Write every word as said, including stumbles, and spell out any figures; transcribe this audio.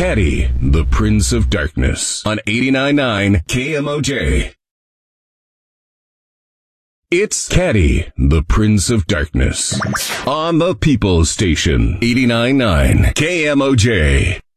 Caddy, the Prince of Darkness, on eighty-nine point nine K M O J. It's Caddy, the Prince of Darkness, on the People's Station, eighty-nine point nine K M O J.